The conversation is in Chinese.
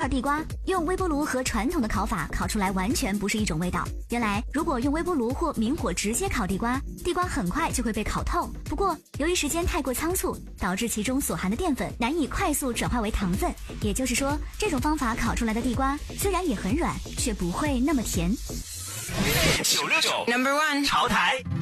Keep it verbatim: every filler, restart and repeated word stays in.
块地瓜，用微波炉和传统的烤法烤出来完全不是一种味道。原来，如果用微波炉或明火直接烤地瓜，地瓜很快就会被烤透。不过，由于时间太过仓促，导致其中所含的淀粉难以快速转化为糖分。也就是说，这种方法烤出来的地瓜虽然也很软，却不会那么甜。 九六九 Number One 潮台。